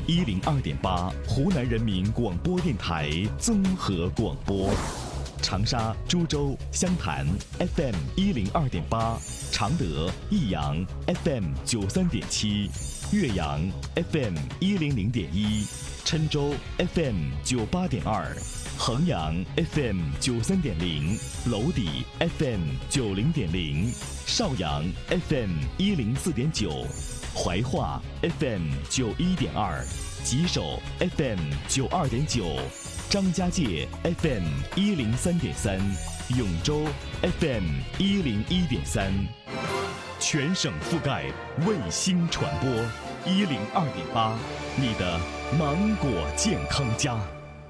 102.8，湖南人民广播电台综合广播。长沙、株洲、湘潭 FM 102.8，常德、益阳 FM 93.7，岳阳 FM 100.1，郴州 FM 98.2，衡阳 FM 93.0，娄底 FM 90.0，邵阳 FM 104.9，怀化 FM 91.2，吉首 FM 92.9。张家界 FM 103.3，永州 FM 101.3，全省覆盖卫星传播102.8，你的芒果健康家。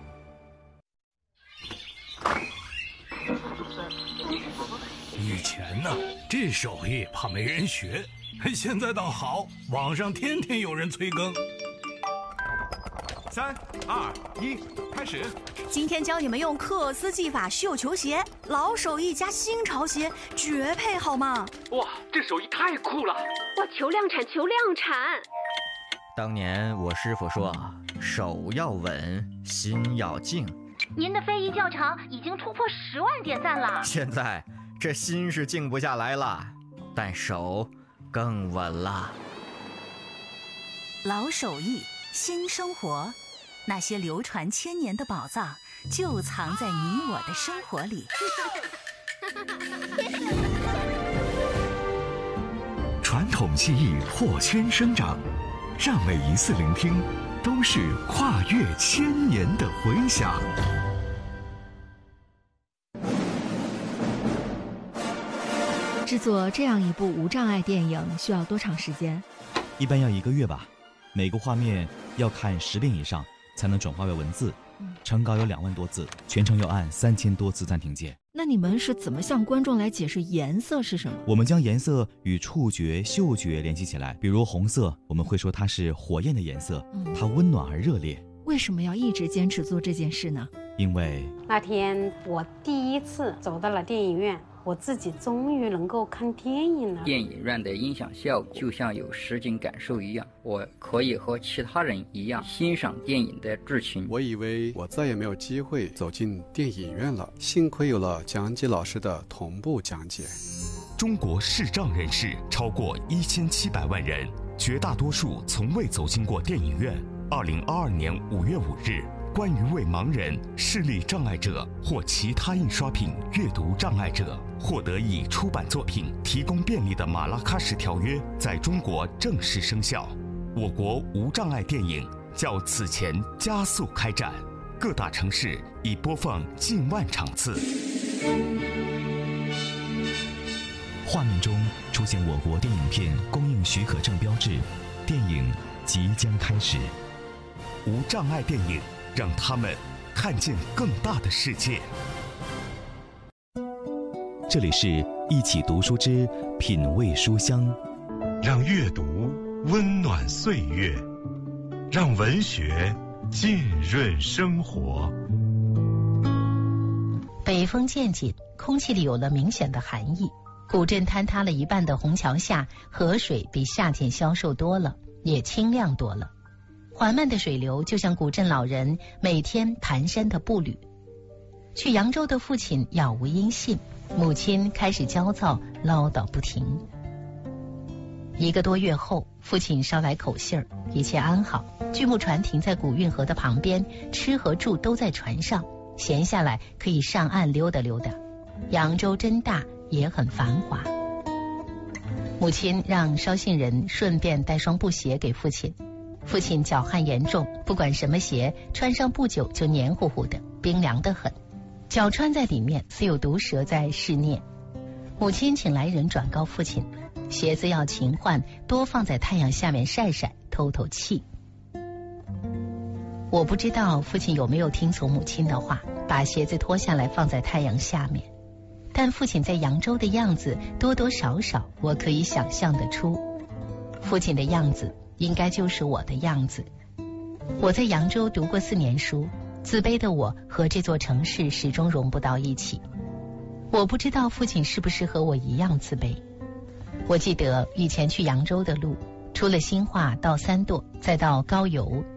以前呢，这手艺怕没人学，现在倒好，网上天天有人催更。 3、2、1，开始！ 今天教你们用克斯技法绣球鞋，老手艺加新潮鞋，绝配好吗？ 哇，这手艺太酷了！ 哇，求量产，求量产！ 当年我师傅说，手要稳，心要静。 您的非遗教程已经突破10万点赞了。 现在这心是静不下来了，但手更稳了。 老手艺，新生活。那些流传千年的宝藏，就藏在你我的生活里。 传统技艺破圈生长，让每一次聆听都是跨越千年的回响。 制作这样一部无障碍电影需要多长时间？ 一般要1个月吧，每个画面要看10遍以上才能转化为文字，成稿有2万多字，全程要按3000多次暂停键。 那你们是怎么向观众来解释颜色是什么？ 我们将颜色与触觉、嗅觉联系起来，比如红色，我们会说它是火焰的颜色，它温暖而热烈。 为什么要一直坚持做这件事呢？ 因为那天我第一次走到了电影院，我自己终于能够看电影了。 电影院的音响效果就像有实景感受一样，我可以和其他人一样欣赏电影的剧情。 我以为我再也没有机会走进电影院了，幸亏有了讲解老师的同步讲解。 中国视障人士超过1700万人，绝大多数从未走进过电影院。2022年5月5日，关于为盲人、视力障碍者或其他印刷品阅读障碍者获得以出版作品提供便利的马拉喀什条约在中国正式生效。我国无障碍电影较此前加速开展，各大城市已播放近万场次。 画面中出现我国电影片供应许可证标志，电影即将开始。 无障碍电影，让他们看见更大的世界。 这里是一起读书之品味书香， 让阅读温暖岁月，让文学浸润生活。 北风渐紧，空气里有了明显的寒意。古镇坍塌了一半的虹桥下，河水比夏天消瘦多了，也清亮多了。缓慢的水流就像古镇老人每天蹒跚的步履。去扬州的父亲杳无音信，母亲开始焦躁唠叨不停。1个多月后，父亲捎来口信儿，一切安好，锯木船停在古运河的旁边，吃和住都在船上，闲下来可以上岸溜达溜达。扬州真大，也很繁华。母亲让捎信人顺便带双布鞋给父亲。父亲脚汗严重，不管什么鞋，穿上不久就黏糊糊的，冰凉得很。脚穿在里面，似有毒蛇在噬念。母亲请来人转告父亲，鞋子要勤换，多放在太阳下面晒晒，透透气。我不知道父亲有没有听从母亲的话，把鞋子脱下来放在太阳下面。但父亲在扬州的样子，多多少少我可以想象得出。父亲的样子应该就是我的样子。我在扬州读过4年书，自卑的我和这座城市始终融不到一起。我不知道父亲是不是和我一样自卑。我记得以前去扬州的路，出了新化到三垛，再到高邮，